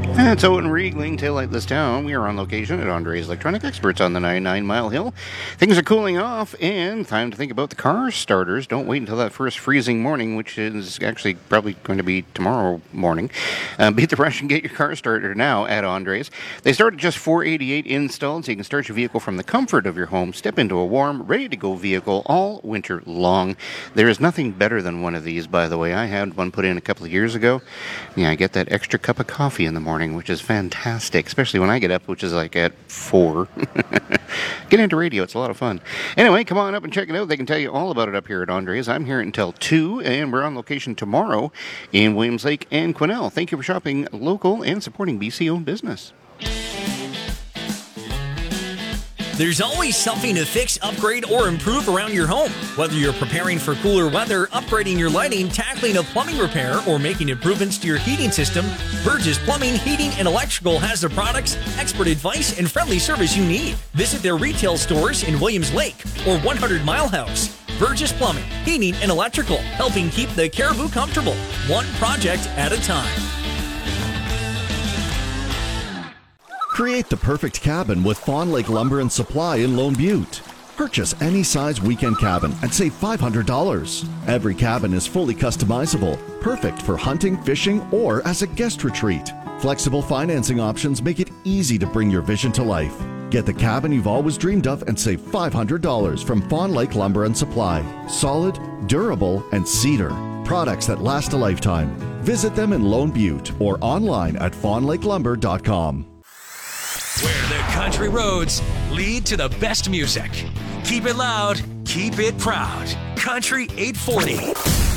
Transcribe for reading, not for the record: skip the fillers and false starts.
It's Owen Riegling, Taillight This Town. We are on location at Andre's Electronic Experts on the 99 Mile Hill. Things are cooling off, and time to think about the car starters. Don't wait until that first freezing morning, which is actually probably going to be tomorrow morning. Beat the rush and get your car starter now at Andre's. They start at just $488 installed, so you can start your vehicle from the comfort of your home. Step into a warm, ready-to-go vehicle all winter long. There is nothing better than one of these, by the way. I had one put in a couple of years ago. Yeah, I get that extra cup of coffee in the morning, which is fantastic, especially when I get up, which is like at 4. Get into radio. It's a lot of fun. Anyway, come on up and check it out. They can tell you all about it up here at Andre's. I'm here until 2, and we're on location tomorrow in Williams Lake and Quesnel. Thank you for shopping local and supporting BC-owned business. There's always something to fix, upgrade, or improve around your home. Whether you're preparing for cooler weather, upgrading your lighting, tackling a plumbing repair, or making improvements to your heating system, Burgess Plumbing, Heating, and Electrical has the products, expert advice, and friendly service you need. Visit their retail stores in Williams Lake or 100 Mile House. Burgess Plumbing, Heating, and Electrical, helping keep the Caribou comfortable, one project at a time. Create the perfect cabin with Fawn Lake Lumber and Supply in Lone Butte. Purchase any size weekend cabin and save $500. Every cabin is fully customizable, perfect for hunting, fishing, or as a guest retreat. Flexible financing options make it easy to bring your vision to life. Get the cabin you've always dreamed of and save $500 from Fawn Lake Lumber and Supply. Solid, durable, and cedar. Products that last a lifetime. Visit them in Lone Butte or online at fawnlakelumber.com. Where the country roads lead to the best music. Keep it loud, keep it proud. Country 840.